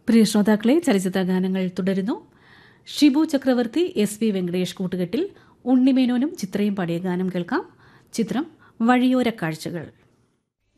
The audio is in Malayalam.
പ്രിയ ശ്രോതാക്കളെ, ചലച്ചിത്ര ഗാനങ്ങൾ തുടരുന്നു. ഷിബു ചക്രവർത്തി, SV വെങ്കടേഷ് കൂട്ടുകെട്ടിൽ ഉണ്ണിമേനോനും ചിത്രയും പാടിയ ഗാനം കേൾക്കാം. ചിത്രം വഴിയോര കാഴ്ചകൾ.